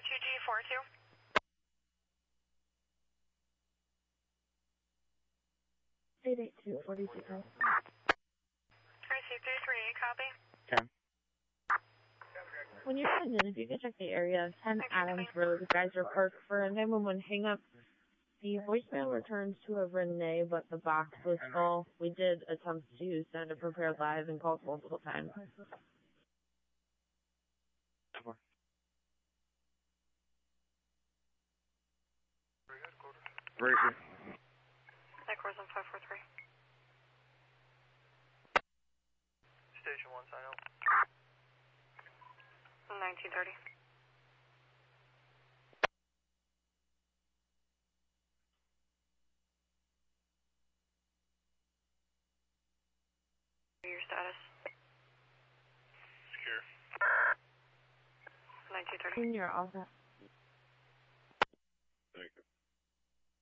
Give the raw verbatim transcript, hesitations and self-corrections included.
two G four two. eight eight two, forty-two. I C three three eight, copy. ten. When you're heading in, if you could check the area of ten Adams Road, Geyser Park for a nine one one hang-up. The voicemail returns to a Renee, but the box was full. We did attempt to send a prepared live and called multiple times. Where is it? Equals on five four three. Station one, sign out. nineteen thirty. Your status? Secure. nineteen thirty. And you're all set.